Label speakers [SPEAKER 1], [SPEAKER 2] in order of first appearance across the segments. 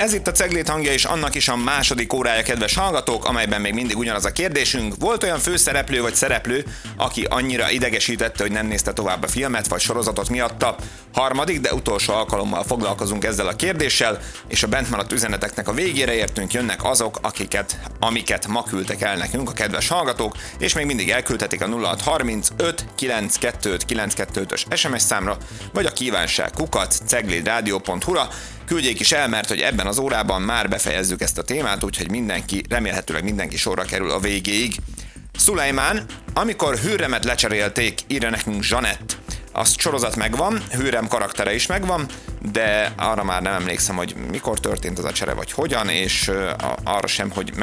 [SPEAKER 1] Ez itt a Ceglét hangja, és annak is a második órája, kedves hallgatók, amelyben még mindig ugyanaz a kérdésünk. Volt olyan főszereplő vagy szereplő, aki annyira idegesítette, hogy nem nézte tovább a filmet vagy sorozatot miatta? Harmadik, de utolsó alkalommal foglalkozunk ezzel a kérdéssel, és a bent maradt üzeneteknek a végére értünk, jönnek azok, amiket ma küldtek el nekünk a kedves hallgatók, és még mindig elküldhetik a 0635 925 925-ös SMS számra, vagy a kívánság@ceglédradio.hu-ra. Küldjék is el, mert hogy ebben az órában már befejezzük ezt a témát, úgyhogy remélhetőleg mindenki sorra kerül a végéig. Szulejmán, amikor Hürremet lecserélték, írja nekünk Zsanett. A sorozat megvan, Hürrem karaktere is megvan, de arra már nem emlékszem, hogy mikor történt az a csere, vagy hogyan, és arra sem, hogy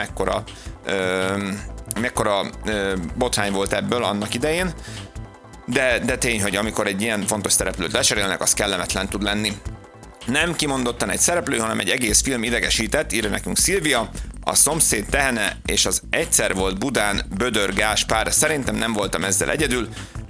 [SPEAKER 1] mekkora botrány volt ebből annak idején. De tény, hogy amikor egy ilyen fontos szereplőt lecserélnek, az kellemetlen tud lenni. Nem kimondottan egy szereplő, hanem egy egész film idegesített, írja nekünk Szilvia. A szomszéd tehene és az Egyszer volt Budán Bödör Gáspár. Szerintem nem voltam ezzel egyedül.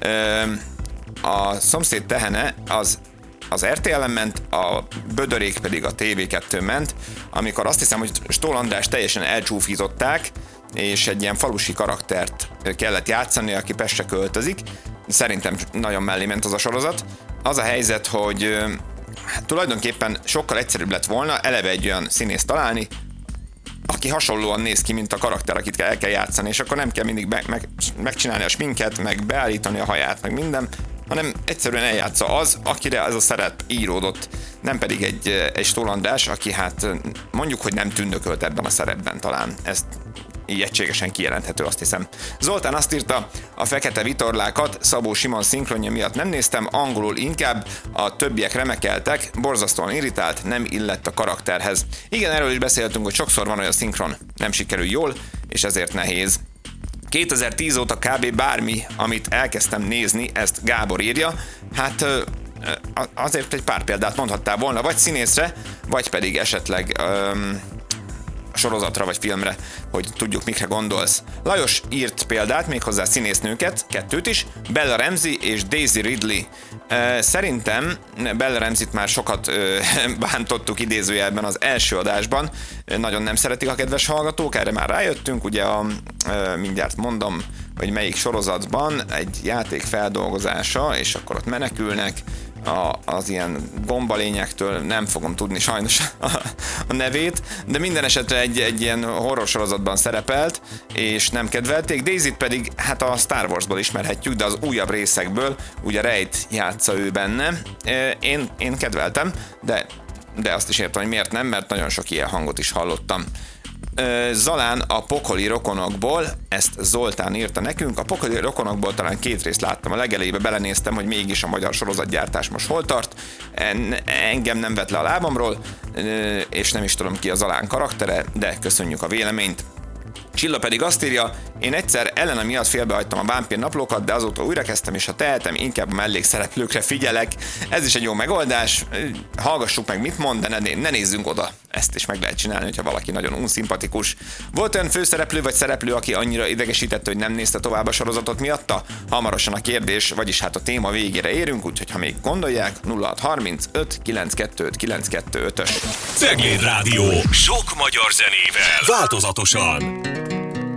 [SPEAKER 1] A szomszéd tehene az RTL-en ment, a Bödörék pedig a TV2 ment, amikor azt hiszem, hogy Stoll András teljesen elcsúfították, és egy ilyen falusi karaktert kellett játszani, aki Pestre költözik. Szerintem nagyon mellé ment az a sorozat. Az a helyzet, hogy tulajdonképpen sokkal egyszerűbb lett volna eleve egy olyan színészt találni, aki hasonlóan néz ki, mint a karakter, akit el kell játszani, és akkor nem kell mindig megcsinálni a sminket, meg beállítani a haját, meg minden, hanem egyszerűen eljátsza az, akire ez a szerep íródott, nem pedig egy Stoll András, aki hát mondjuk, hogy nem tündökölt ebben a szerepben talán. Ezt így egységesen kijelenthető, azt hiszem. Zoltán azt írta, a Fekete vitorlákat Szabó Simon szinkronja miatt nem néztem, angolul inkább, a többiek remekeltek, borzasztóan irritált, nem illett a karakterhez. Igen, erről is beszéltünk, hogy sokszor van olyan szinkron, nem sikerül jól, és ezért nehéz. 2010 óta kb. Bármi, amit elkezdtem nézni, ezt Gábor írja, hát azért egy pár példát mondhattál volna, vagy színészre, vagy pedig esetleg sorozatra vagy filmre, hogy tudjuk, mikre gondolsz. Lajos írt példát, méghozzá színésznőket, kettőt is, Bella Ramsey és Daisy Ridley. Szerintem Bella Ramseyt már sokat bántottuk idézőjelben az első adásban, nagyon nem szeretik a kedves hallgatók, erre már rájöttünk, ugye mindjárt mondom, hogy melyik sorozatban egy játék feldolgozása, és akkor ott menekülnek, az ilyen bombalényektől, nem fogom tudni sajnos a nevét, de minden esetre egy ilyen horror sorozatban szerepelt, és nem kedvelték. Daisy-t pedig hát a Star Warsból ismerhetjük, de az újabb részekből, ugye Reyt játsza ő benne. Én kedveltem, de azt is értem, hogy miért nem, mert nagyon sok ilyen hangot is hallottam. Zalán a Pokoli rokonokból, ezt Zoltán írta nekünk, a Pokoli rokonokból talán 2 részt láttam, a legelejébe belenéztem, hogy mégis a magyar sorozatgyártás most hol tart, engem nem vett le a lábamról, és nem is tudom ki a Zalán karaktere, de köszönjük a véleményt. Csilla pedig azt írja, én egyszer Elena miatt félbehagytam a vámpír naplókat, de azóta újra kezdtem, és ha tehetem, inkább a mellékszereplőkre figyelek. Ez is egy jó megoldás, hallgassuk meg, mit mond, de ne nézzünk oda. Ezt is meg lehet csinálni, hogyha valaki nagyon unszimpatikus. Volt olyan főszereplő vagy szereplő, aki annyira idegesítette, hogy nem nézte tovább a sorozatot miatta? Hamarosan a kérdés, vagyis hát a téma végére érünk, úgyhogy ha még gondolják, 0635 925 925-ös.
[SPEAKER 2] Cegléd Rádió. Sok magyar zenével. Változatosan.